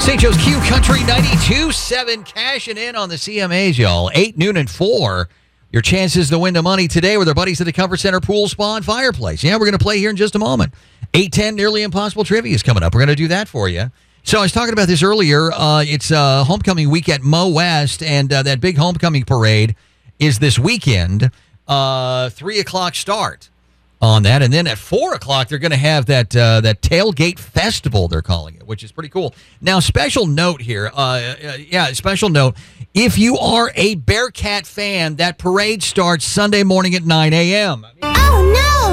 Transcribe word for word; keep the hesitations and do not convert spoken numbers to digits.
Saint Joe's Q Country ninety-two point seven cashing in on the C M As, y'all. eight, noon, and four. Your chances to win the money today with our buddies at the Comfort Center Pool, Spa, and Fireplace. Yeah, we're going to play here in just a moment. eight ten, Nearly Impossible Trivia is coming up. We're going to do that for you. So I was talking about this earlier. Uh, it's uh, homecoming week at Mo West, and uh, that big homecoming parade is this weekend. Uh, three o'clock start on that, and then at four o'clock they're going to have that uh, that tailgate festival, they're calling it, which is pretty cool. Now, special note here, uh, uh, yeah, special note, if you are a Bearcat fan, that parade starts Sunday morning at nine a.m. Oh, no!